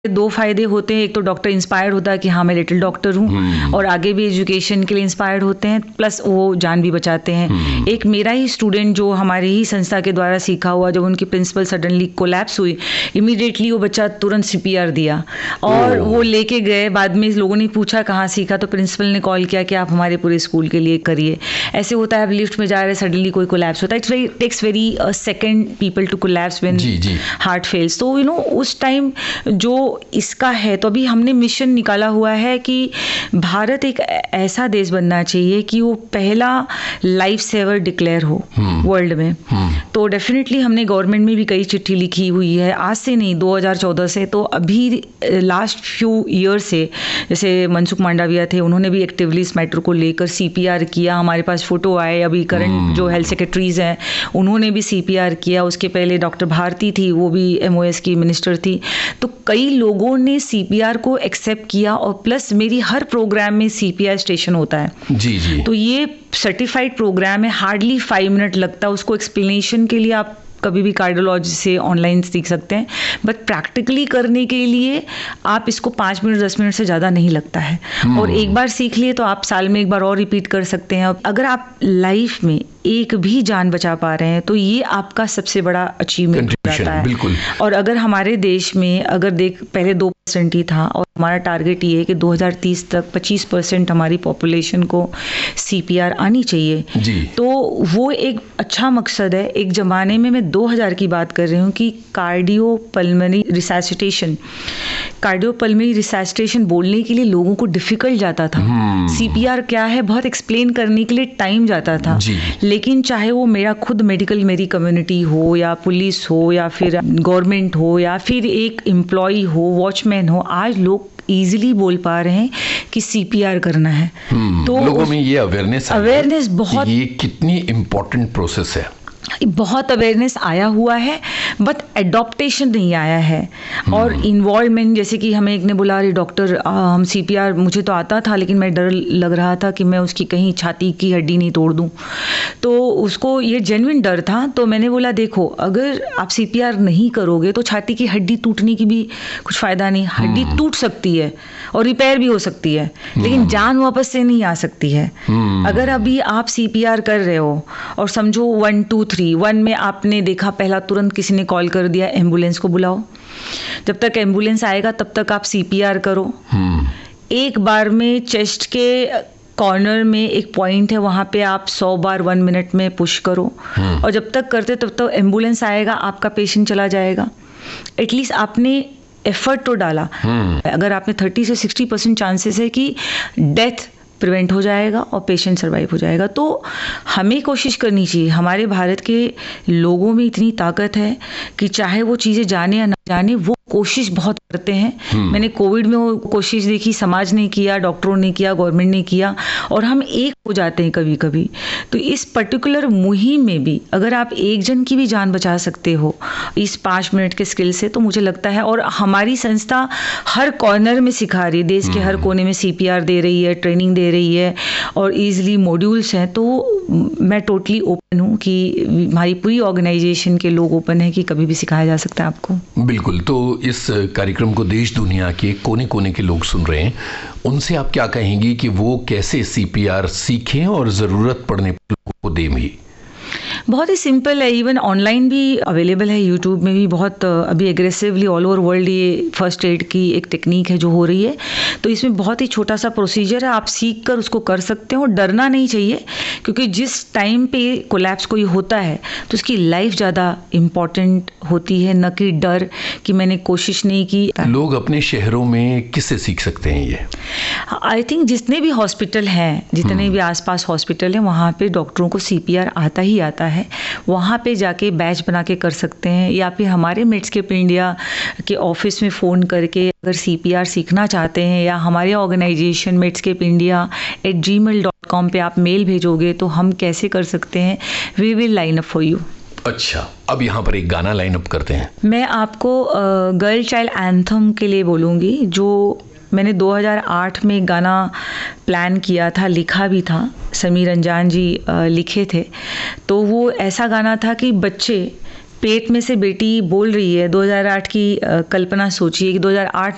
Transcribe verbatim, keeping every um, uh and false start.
दो फायदे होते हैं। एक तो डॉक्टर इंस्पायर्ड होता है कि हाँ मैं लिटिल डॉक्टर हूँ और आगे भी एजुकेशन के लिए इंस्पायर्ड होते हैं, प्लस वो जान भी बचाते हैं। एक मेरा ही स्टूडेंट जो हमारी ही संस्था के द्वारा सीखा हुआ, जब उनकी प्रिंसिपल सडनली कोलैप्स हुई, इमीडिएटली वो बच्चा तुरंत सीपीआर दिया और वो लेके गए। बाद में लोगों ने पूछा कहाँ सीखा, तो प्रिंसिपल ने कॉल किया कि आप हमारे पूरे स्कूल के लिए करिए। ऐसे होता है, आप लिफ्ट में जा रहे सडनली कोई कोलैप्स होता है, it's very takes very second people to collapse when heart fails. तो यू नो उस टाइम जो इसका है, तो अभी हमने मिशन निकाला हुआ है कि भारत एक ऐसा देश बनना चाहिए कि वो पहला लाइफ सेवर डिक्लेयर हो वर्ल्ड में। तो डेफिनेटली हमने गवर्नमेंट में भी कई चिट्ठी लिखी हुई है, आज से नहीं दो हज़ार चौदह से। तो अभी लास्ट फ्यू ईयर से, जैसे मनसुख मांडविया थे, उन्होंने भी एक्टिवली इस मैटर को लेकर सीपीआर किया। हमारे पास फोटो आए, अभी करंट जो हेल्थ सेक्रेटरीज हैं उन्होंने भी सीपीआर किया। उसके पहले डॉक्टर भारती थी, वो भी एमओएस की मिनिस्टर थी। तो कई लोगों ने सीपीआर को एक्सेप्ट किया और प्लस मेरी हर प्रोग्राम में सीपीआर स्टेशन होता है। जी जी। तो ये सर्टिफाइड प्रोग्राम है, हार्डली फाइव मिनट लगता है उसको एक्सप्लेनेशन के लिए। आप कभी भी कार्डियोलॉजी से ऑनलाइन सीख सकते हैं, बट प्रैक्टिकली करने के लिए आप इसको पाँच मिनट दस मिनट से ज़्यादा नहीं लगता है। और एक बार सीख लिए तो आप साल में एक बार और रिपीट कर सकते हैं। अगर आप लाइफ में एक भी जान बचा पा रहे हैं तो ये आपका सबसे बड़ा अचीवमेंट हो जाता है। बिल्कुल। और अगर हमारे देश में अगर देख पहले दो परसेंट ही था और हमारा टारगेट ये है कि दो हज़ार तीस तक पच्चीस परसेंट हमारी पॉपुलेशन को सीपीआर आनी चाहिए जी। तो वो एक अच्छा मकसद है। एक ज़माने में, मैं दो हज़ार की बात कर रही हूँ, कि कार्डियो पल्मोनरी रिसैसिटेशन कार्डियो पल्मोनरी रिसैसिटेशन बोलने के लिए लोगों को डिफिकल्ट जाता था। सीपीआर क्या है बहुत एक्सप्लेन करने के लिए टाइम जाता था जी। लेकिन चाहे वो मेरा खुद मेडिकल मेरी कम्युनिटी हो या पुलिस हो या फिर गवर्नमेंट हो या फिर एक एम्प्लॉय हो, वॉचमैन हो, आज लोग इजीली बोल पा रहे हैं कि सीपीआर करना है। तो लोगों में ये अवेयरनेस अवेयरनेस बहुत, ये कितनी इम्पोर्टेंट प्रोसेस है, बहुत अवेयरनेस आया हुआ है, बट एडॉप्टेशन नहीं आया है। और इन्वॉल्वमेंट, जैसे कि हमें एक ने बोला अरे डॉक्टर हम सीपीआर, मुझे तो आता था लेकिन मैं डर लग रहा था कि मैं उसकी कहीं छाती की हड्डी नहीं तोड़ दूं। तो उसको ये जेन्युइन डर था। तो मैंने बोला देखो, अगर आप सीपीआर नहीं करोगे तो छाती की हड्डी टूटने की भी कुछ फ़ायदा नहीं। हड्डी टूट सकती है और रिपेयर भी हो सकती है, लेकिन जान वापस से नहीं आ सकती है। अगर अभी आप सीपीआर कर रहे हो और समझो वन टू थ्री वन में आपने देखा पहला, तुरंत किसी ने कॉल कर दिया एम्बुलेंस को बुलाओ। जब तक एम्बुलेंस आएगा तब तक आप सीपीआर करो। एक बार में चेस्ट के कॉर्नर में एक पॉइंट है, वहां पे आप सौ बार वन मिनट में पुश करो। और जब तक करते तब तक एम्बुलेंस आएगा, आपका पेशेंट चला जाएगा। एटलीस्ट आपने एफर्ट तो डाला। अगर आपने थर्टी से सिक्सटी परसेंट चांसेस है कि डेथ प्रिवेंट हो जाएगा और पेशेंट सर्वाइव हो जाएगा। तो हमें कोशिश करनी चाहिए। हमारे भारत के लोगों में इतनी ताकत है कि चाहे वो चीज़ें जाने या ना जाने, वो कोशिश बहुत करते हैं। मैंने कोविड में वो कोशिश देखी, समाज ने किया, डॉक्टरों ने किया, गवर्नमेंट ने किया, और हम एक हो जाते हैं कभी कभी। तो इस पर्टिकुलर मुहिम में भी अगर आप एक जन की भी जान बचा सकते हो इस पाँच मिनट के स्किल से, तो मुझे लगता है, और हमारी संस्था हर कॉर्नर में सिखा रही है, देश के हर कोने में सीपीआर दे रही है, ट्रेनिंग दे रही है और ईजिली मॉड्यूल्स हैं। तो मैं टोटली ओपन हूँ कि हमारी पूरी ऑर्गेनाइजेशन के लोग ओपन है कि कभी भी सिखाया जा सकता है आपको। बिल्कुल। तो इस कार्यक्रम को देश दुनिया के कोने कोने के लोग सुन रहे हैं, उनसे आप क्या कहेंगी कि वो कैसे सीपीआर सीखें और ज़रूरत पड़ने पर लोगों को दें भी? बहुत ही सिंपल है, इवन ऑनलाइन भी अवेलेबल है, यूट्यूब में भी बहुत अभी एग्रेसिवली ऑल ओवर वर्ल्ड ये फर्स्ट एड की एक टेक्निक है जो हो रही है। तो इसमें बहुत ही छोटा सा प्रोसीजर है, आप सीख कर उसको कर सकते हो। डरना नहीं चाहिए, क्योंकि जिस टाइम पे कोलैप्स कोई होता है तो उसकी लाइफ ज़्यादा इम्पॉर्टेंट होती है, न कि डर कि मैंने कोशिश नहीं की। लोग अपने शहरों में किससे सीख सकते हैं ये? आई थिंक जितने भी हॉस्पिटल हैं, जितने भी आसपास हॉस्पिटल हैं, वहाँ पे डॉक्टरों को सीपीआर आता ही आता है। वहाँ पे जाके बैच बना के कर सकते हैं, या फिर हमारे मेडस्केप इंडिया के ऑफिस में फ़ोन करके अगर सीपीआर सीखना चाहते हैं, या हमारे organisation Medscape India at ji mail dot com पे आप मेल भेजोगे तो हम कैसे कर सकते हैं, we will line up for you. अच्छा, अब यहाँ पर एक गाना लाइन अप करते हैं। मैं आपको गर्ल चाइल्ड एंथम के लिए बोलूँगी, जो मैंने दो हज़ार आठ में गाना प्लान किया था, लिखा भी था, समीर अंजान जी लिखे थे। तो वो ऐसा गाना था कि बच्चे पेट में से बेटी बोल रही है। दो हज़ार आठ की कल्पना सोचिए कि दो हज़ार आठ